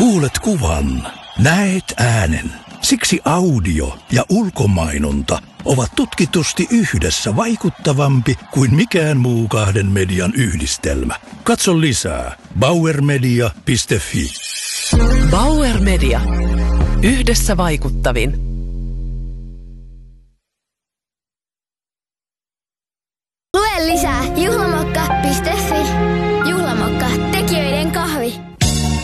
Kuulet kuvan, näet äänen. Siksi audio ja ulkomainonta ovat tutkitusti yhdessä vaikuttavampi kuin mikään muu kahden median yhdistelmä. Katso lisää bauermedia.fi. Bauer Media. Yhdessä vaikuttavin. Lue lisää juhlamokka.fi.